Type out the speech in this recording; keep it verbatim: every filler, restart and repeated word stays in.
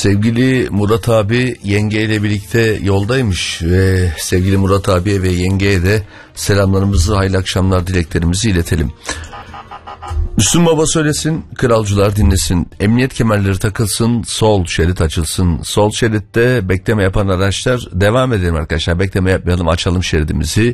Sevgili Murat abi yengeyle birlikte yoldaymış ve sevgili Murat abiye ve yengeye de selamlarımızı, hayırlı akşamlar dileklerimizi iletelim. Müslüm Baba söylesin, kralcılar dinlesin, emniyet kemerleri takılsın, sol şerit açılsın. Sol şeritte bekleme yapan araçlar, devam edelim arkadaşlar, bekleme yapmayalım, açalım şeridimizi.